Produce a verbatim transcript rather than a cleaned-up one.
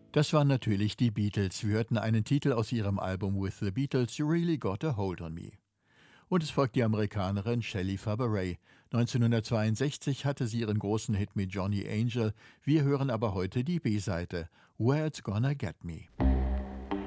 Das waren natürlich die Beatles. Wir hörten einen Titel aus ihrem Album With the Beatles, You Really Got a Hold on Me. Und es folgt die Amerikanerin Shelley Fabares. neunzehnhundertzweiundsechzig hatte sie ihren großen Hit mit Johnny Angel. Wir hören aber heute die B-Seite, Where It's Gonna Get Me.